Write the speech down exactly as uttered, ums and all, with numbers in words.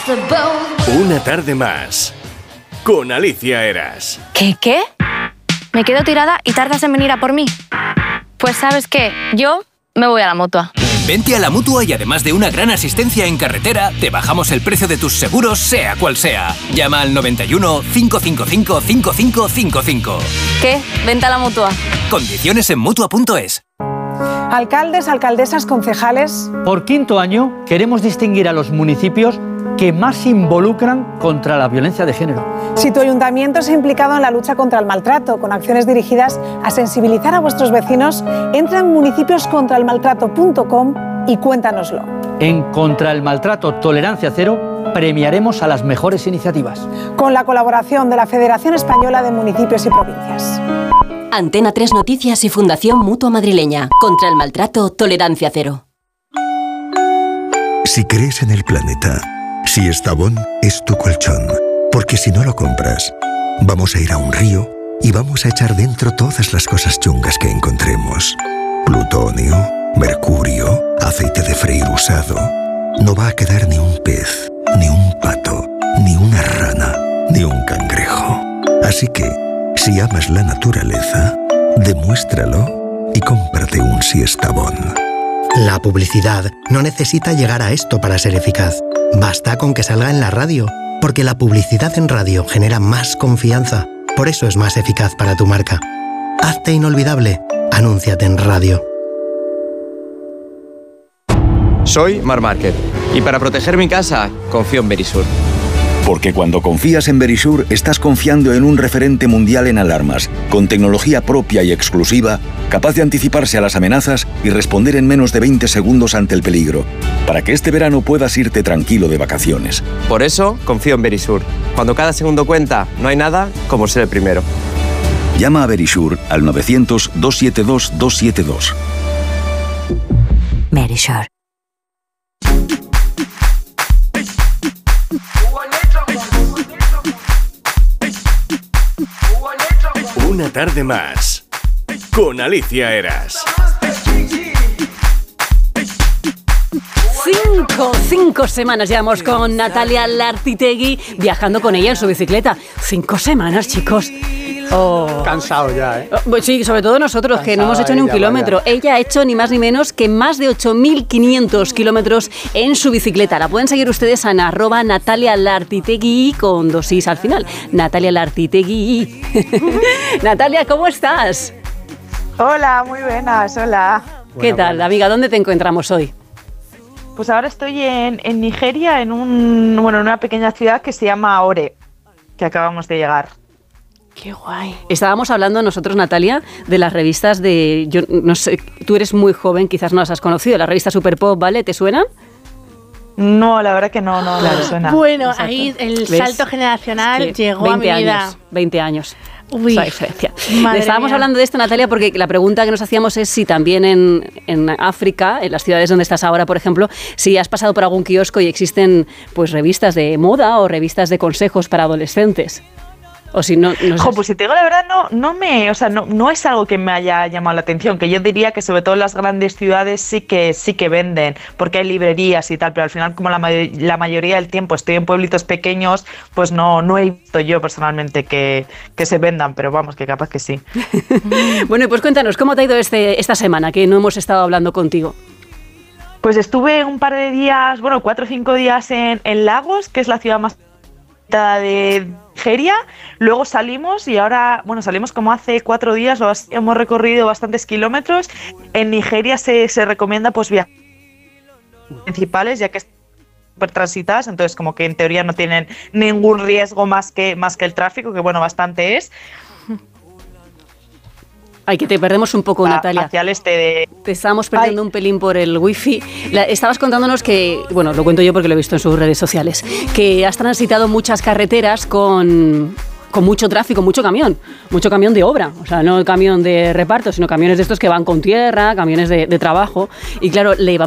Una tarde más con Alicia Eras. ¿Qué, qué? ¿Me quedo tirada y tardas en venir a por mí? Pues ¿sabes qué? Yo me voy a la Mutua. Vente a la Mutua y además de una gran asistencia en carretera, te bajamos el precio de tus seguros, sea cual sea. Llama al noventa y uno, cinco cinco cinco, cinco cinco cinco cinco. ¿Qué? Vente a la Mutua. Condiciones en Mutua punto es. Alcaldes, alcaldesas, concejales. Por quinto año queremos distinguir a los municipios que más se involucran contra la violencia de género. Si tu ayuntamiento se ha implicado en la lucha contra el maltrato, con acciones dirigidas a sensibilizar a vuestros vecinos, entra en municipios contra el maltrato punto com y cuéntanoslo. En Contra el Maltrato Tolerancia Cero premiaremos a las mejores iniciativas. Con la colaboración de la Federación Española de Municipios y Provincias. Antena tres Noticias y Fundación Mutua Madrileña. Contra el Maltrato Tolerancia Cero. Si crees en el planeta, si Estavón es tu colchón, porque si no lo compras, vamos a ir a un río y vamos a echar dentro todas las cosas chungas que encontremos. Plutonio, mercurio, aceite de freír usado. No va a quedar ni un pez, ni un pato, ni una rana, ni un cangrejo. Así que, si amas la naturaleza, demuéstralo y cómprate un Siestabón. La publicidad no necesita llegar a esto para ser eficaz. Basta con que salga en la radio, porque la publicidad en radio genera más confianza. Por eso es más eficaz para tu marca. Hazte inolvidable. Anúnciate en radio. Soy Marc Márquez y para proteger mi casa confío en Verisur. Porque cuando confías en Verisur, estás confiando en un referente mundial en alarmas, con tecnología propia y exclusiva, capaz de anticiparse a las amenazas y responder en menos de veinte segundos ante el peligro, para que este verano puedas irte tranquilo de vacaciones. Por eso confío en Verisur. Cuando cada segundo cuenta, no hay nada como ser el primero. Llama a Verisur al novecientos, doscientos setenta y dos, doscientos setenta y dos. Verisur. Una tarde más con Alicia Eras. Cinco, cinco semanas llevamos con Natalia Lartitegui viajando con ella en su bicicleta. Cinco semanas, chicos. Oh. Cansado ya, ¿eh? Oh, sí, sobre todo nosotros, Cansado que no hemos hecho ni un kilómetro. Vaya. Ella ha hecho ni más ni menos que más de ocho mil quinientos kilómetros en su bicicleta. La pueden seguir ustedes en arroba Natalia Lartitegui con dos is al final. Natalia Lartitegui. Natalia, ¿cómo estás? Hola, muy buenas, hola. ¿Qué bueno, tal, bueno. amiga? ¿Dónde te encontramos hoy? Pues ahora estoy en, en Nigeria, en un bueno, en una pequeña ciudad que se llama Ore, que acabamos de llegar. ¡Qué guay! Estábamos hablando nosotros, Natalia, de las revistas de... Yo no sé, tú eres muy joven, quizás no las has conocido. La revista Super Pop, ¿vale? ¿Te suenan? No, la verdad que no, no, claro. no me suena. Bueno, Exacto. ahí el ¿Ves? salto generacional es que llegó a mi años, vida. veinte años. Uy, esa diferencia. Estábamos mía. hablando de esto, Natalia, porque la pregunta que nos hacíamos es si también en, en África, en las ciudades donde estás ahora, por ejemplo, si has pasado por algún kiosco y existen pues revistas de moda o revistas de consejos para adolescentes. O si no, no jo, pues si te digo la verdad, no, no me, o sea, no, no es algo que me haya llamado la atención, que yo diría que sobre todo en las grandes ciudades sí que sí que venden, porque hay librerías y tal, pero al final como la, la mayoría del tiempo estoy en pueblitos pequeños, pues no, no he visto yo personalmente que, que se vendan, pero vamos, que capaz que sí. Bueno, pues cuéntanos, ¿cómo te ha ido este, esta semana que no hemos estado hablando contigo? Pues estuve un par de días, bueno, cuatro o cinco días en, en Lagos, que es la ciudad más de Nigeria, luego salimos y ahora, bueno, salimos como hace cuatro días, lo hemos recorrido bastantes kilómetros. En Nigeria se, se recomienda pues viajar principales, ya que están súper transitadas, entonces como que en teoría no tienen ningún riesgo más que, más que el tráfico, que bueno, bastante es. Ay, que te perdemos un poco, a, Natalia. Hacia el este de... Te estábamos perdiendo Ay. un pelín por el wifi. La, estabas contándonos que, bueno, lo cuento yo porque lo he visto en sus redes sociales, que has transitado muchas carreteras con, con mucho tráfico, mucho camión, mucho camión de obra. O sea, no camión de reparto, sino camiones de estos que van con tierra, camiones de, de trabajo. Y claro, le